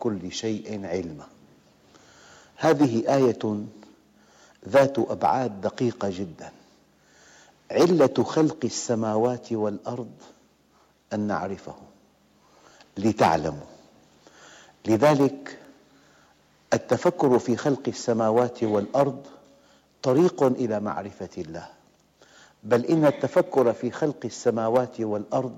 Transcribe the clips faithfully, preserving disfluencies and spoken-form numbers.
بكل شيء علما. هذه آية ذات أبعاد دقيقة جدا. علة خلق السماوات والأرض أن نعرفه لتعلموا. لذلك التفكر في خلق السماوات والأرض طريق إلى معرفة الله، بل إن التفكر في خلق السماوات والأرض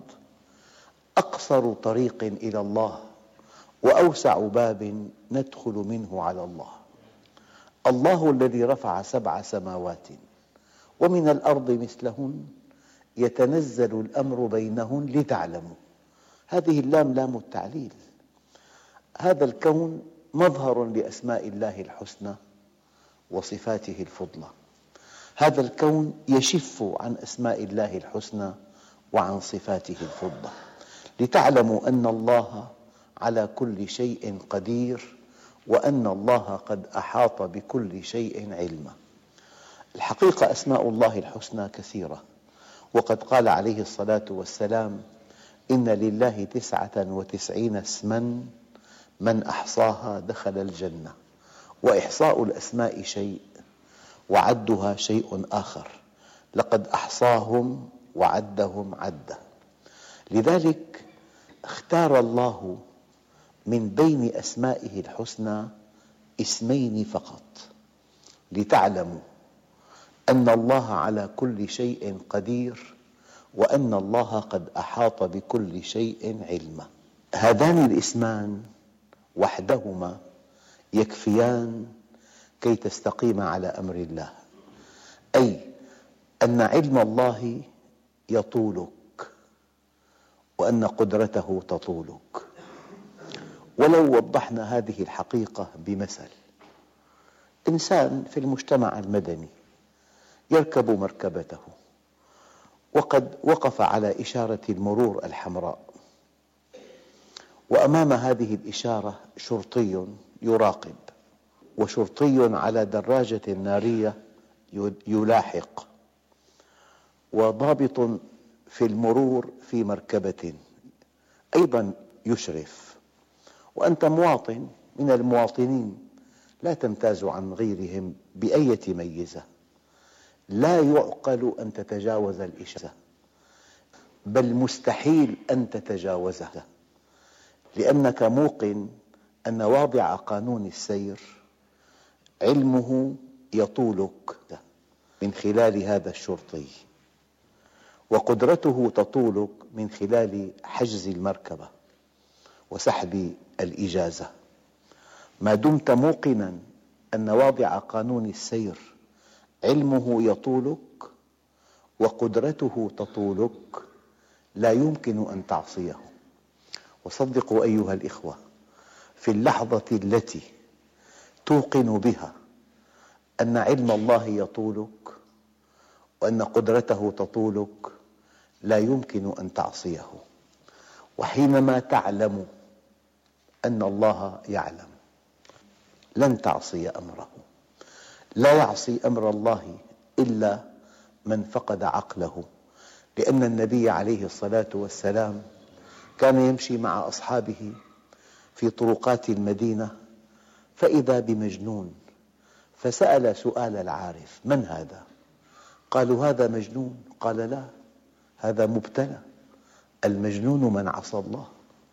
أقصر طريق إلى الله وأوسع باب ندخل منه على الله. الله الذي رفع سبع سماوات ومن الأرض مثلهن يتنزل الأمر بينهن لتعلموا. هذه اللام لام التعليل. هذا الكون مظهر لأسماء الله الحسنى وصفاته الفضلى. هذا الكون يشف عن أسماء الله الحسنى وعن صفاته الفضلى، لتعلموا أن الله على كل شيء قدير وأن الله قد أحاط بكل شيء علما. الحقيقة أسماء الله الحسنى كثيرة، وقد قال عليه الصلاة والسلام: إن لله تسعة وتسعين اسما من أحصاها دخل الجنة. وإحصاء الأسماء شيء وعدها شيء آخر، لقد أحصاهم وعدهم عدا. لذلك اختار الله من بين أسمائه الحسنى اسمين فقط، لتعلموا أن الله على كل شيء قدير وأن الله قد أحاط بكل شيء علما. هذان الاسمان وحدهما يكفيان كي تستقيم على أمر الله، أي أن علم الله يطولك وأن قدرته تطولك. ولو وضحنا هذه الحقيقة بمثل: إنسان في المجتمع المدني يركب مركبته وقد وقف على إشارة المرور الحمراء، وأمام هذه الإشارة شرطي يراقب، وشرطي على دراجة نارية يلاحق، وضابط في المرور في مركبة أيضا يشرف، وأنت مواطن من المواطنين لا تمتاز عن غيرهم بأية ميزة. لا يعقل أن تتجاوز الإشارة، بل مستحيل أن تتجاوزها، لأنك موقن أن واضع قانون السير علمه يطولك من خلال هذا الشرطي، وقدرته تطولك من خلال حجز المركبة وسحب الإجازة. ما دمت موقناً أن واضع قانون السير علمه يطولك وقدرته تطولك، لا يمكن أن تعصيه. وصدقوا أيها الإخوة، في اللحظة التي توقن بها أن علم الله يطولك وأن قدرته تطولك، لا يمكن أن تعصيه. وحينما تعلم أن الله يعلم لن تعصي أمره. لا يعصي أمر الله إلا من فقد عقله، لأن النبي عليه الصلاة والسلام كان يمشي مع أصحابه في طرقات المدينة فإذا بمجنون، فسأل سؤال العارف: من هذا؟ قالوا: هذا مجنون. قال: لا، هذا مبتلى. المجنون من عصى الله.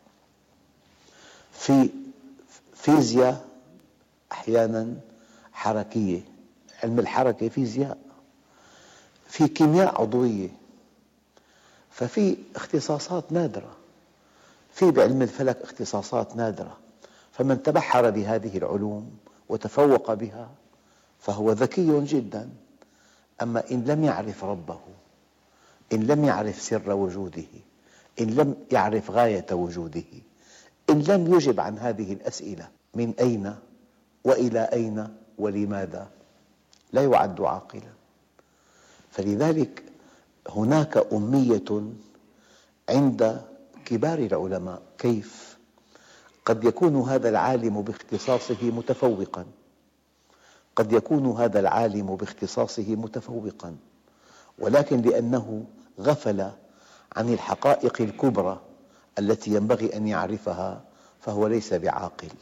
في فيزياء أحياناً حركية، علم الحركة فيزياء، في كيمياء عضوية، ففي اختصاصات نادرة، في بعلم الفلك اختصاصات نادرة. فمن تبحر بهذه العلوم وتفوق بها فهو ذكي جداً. أما إن لم يعرف ربه، إن لم يعرف سر وجوده، إن لم يعرف غاية وجوده، إن لم يجب عن هذه الأسئلة من أين وإلى أين ولماذا، لا يعد عاقلاً. فلذلك هناك أمية عند كبار العلماء. كيف؟ قد يكون هذا العالم باختصاصه متفوقاً، قد يكون هذا العالم باختصاصه متفوقاً، ولكن لأنه غفل عن الحقائق الكبرى التي ينبغي أن يعرفها فهو ليس بعاقل.